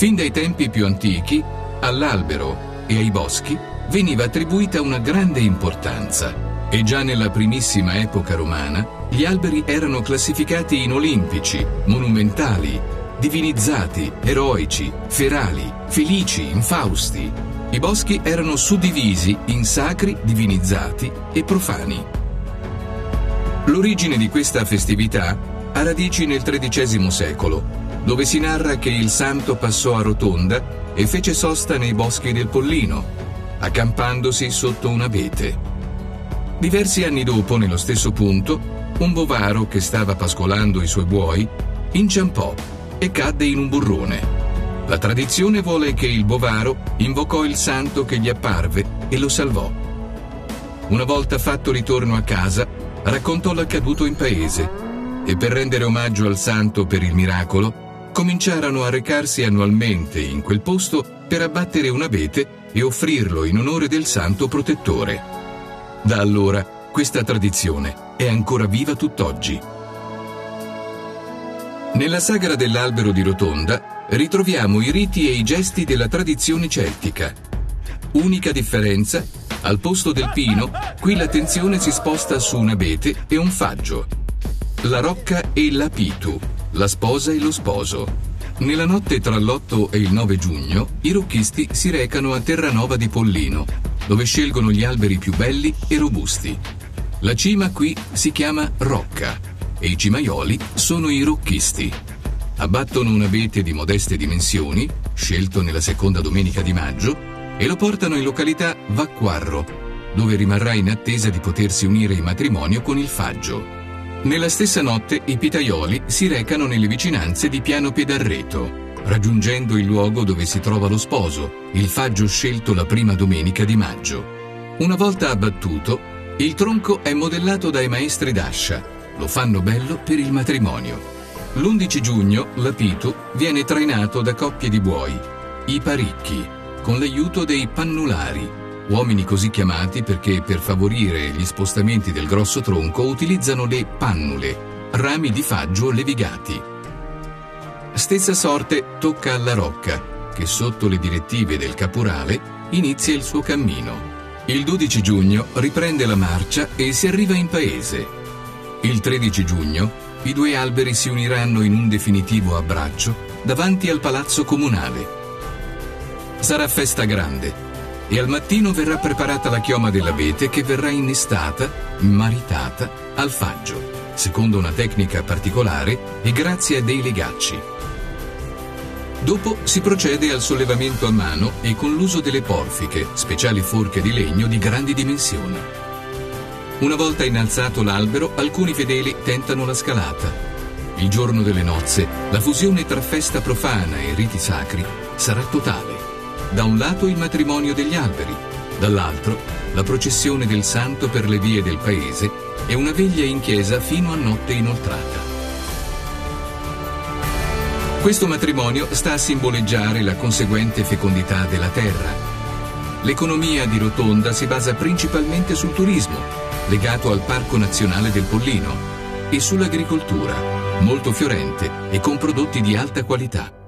Fin dai tempi più antichi, all'albero e ai boschi veniva attribuita una grande importanza e già nella primissima epoca romana gli alberi erano classificati in olimpici, monumentali, divinizzati, eroici, ferali, felici, infausti. I boschi erano suddivisi in sacri, divinizzati e profani. L'origine di questa festività ha radici nel XIII secolo, dove si narra che il santo passò a Rotonda e fece sosta nei boschi del Pollino, accampandosi sotto un abete. Diversi anni dopo, nello stesso punto, un bovaro che stava pascolando i suoi buoi inciampò e cadde in un burrone. La tradizione vuole che il bovaro invocò il santo che gli apparve e lo salvò. Una volta fatto ritorno a casa, raccontò l'accaduto in paese e per rendere omaggio al santo per il miracolo, cominciarono a recarsi annualmente in quel posto per abbattere un abete e offrirlo in onore del santo protettore. Da allora questa tradizione è ancora viva tutt'oggi. Nella sagra dell'albero di Rotonda ritroviamo i riti e i gesti della tradizione celtica. Unica differenza, al posto del pino, qui l'attenzione si sposta su un abete e un faggio. La rocca e l'apitu, la sposa e lo sposo. Nella notte tra l'8 e il 9 giugno, i rocchisti si recano a Terranova di Pollino, dove scelgono gli alberi più belli e robusti. La cima qui si chiama rocca e i cimaioli sono i rocchisti. Abbattono un abete di modeste dimensioni, scelto nella seconda domenica di maggio, e lo portano in località Vacquarro, dove rimarrà in attesa di potersi unire in matrimonio con il faggio. Nella stessa notte i pitaioli si recano nelle vicinanze di Piano Pedarreto, raggiungendo il luogo dove si trova lo sposo, il faggio scelto la prima domenica di maggio. Una volta abbattuto, il tronco è modellato dai maestri d'ascia. Lo fanno bello per il matrimonio. L'11 giugno l'apitu viene trainato da coppie di buoi, i paricchi, con l'aiuto dei pannulari, uomini così chiamati perché per favorire gli spostamenti del grosso tronco utilizzano le pannule, rami di faggio levigati. Stessa sorte tocca alla rocca, che sotto le direttive del caporale inizia il suo cammino. Il 12 giugno riprende la marcia e si arriva in paese. Il 13 giugno i due alberi si uniranno in un definitivo abbraccio davanti al palazzo comunale. Sarà festa grande e al mattino verrà preparata la chioma dell'abete che verrà innestata, maritata al faggio, secondo una tecnica particolare e grazie a dei legacci. Dopo si procede al sollevamento a mano e con l'uso delle porfiche, speciali forche di legno di grandi dimensioni. Una volta innalzato l'albero, alcuni fedeli tentano la scalata. Il giorno delle nozze, la fusione tra festa profana e riti sacri sarà totale. Da un lato il matrimonio degli alberi, dall'altro la processione del santo per le vie del paese e una veglia in chiesa fino a notte inoltrata. Questo matrimonio sta a simboleggiare la conseguente fecondità della terra. L'economia di Rotonda si basa principalmente sul turismo, legato al Parco Nazionale del Pollino, e sull'agricoltura, molto fiorente e con prodotti di alta qualità.